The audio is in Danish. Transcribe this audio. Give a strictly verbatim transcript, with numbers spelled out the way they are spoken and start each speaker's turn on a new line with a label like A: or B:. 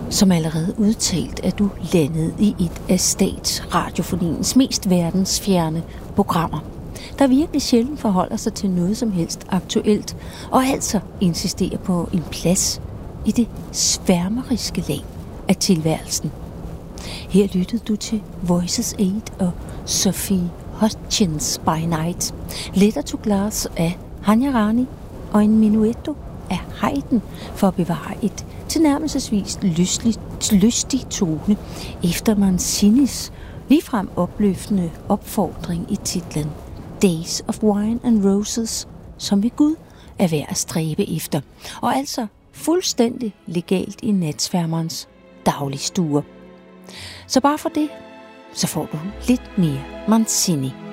A: Som allerede udtalt er du landet i et af statsradiofoniens mest verdensfjerne programmer, der virkelig sjældent forholder sig til noget som helst aktuelt, og altså insisterer på en plads i det sværmeriske lag af tilværelsen. Her lyttede du til Voices eight og Sophie Hutchins by Night, Letter to Glass af Hanya Rani og en Minuetto af Haydn for at bevare et tilnærmelsesvis lystigt, lystig tone efter Mancinis ligefrem opløftende opfordring i titlen Days of Wine and Roses, som ved Gud er værd at stræbe efter, og altså fuldstændig legalt i natsværmerens dagligstue. Så bare for det, så får du lidt mere Mancini.